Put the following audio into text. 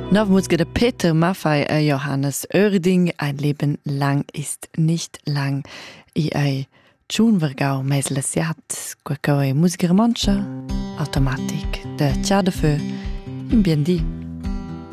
Musik der Peter Maffay und Johannes Oerding. Ein Leben lang ist nicht lang. I ei tschunvergau meislesiat, quacoe musiker mancha, automatik, de tja de feu, in biendi.